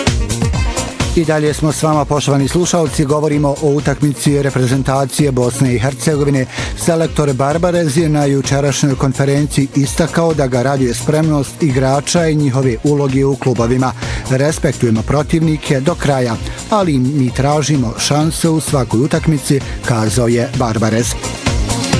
I dalje smo s vama, poštovani slušalci, govorimo o utakmici reprezentacije Bosne i Hercegovine. Selektor Barbarez je na jučerašnjoj konferenciji istakao da ga raduje spremnost igrača i njihove uloge u klubovima. Respektujemo protivnike do kraja, ali mi tražimo šanse u svakoj utakmici, kazao je Barbarez.